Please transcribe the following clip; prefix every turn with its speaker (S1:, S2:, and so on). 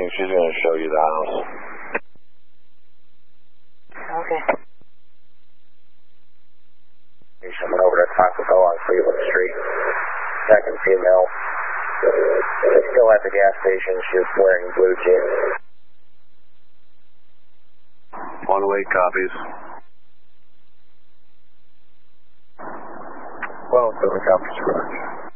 S1: She's going to show you the house.
S2: Okay.
S3: He's coming over to Taco Bell on Cleveland Street. Second female. She's still at the gas station. She's wearing blue jeans.
S1: One-way copies.
S3: Well, so the copies correct.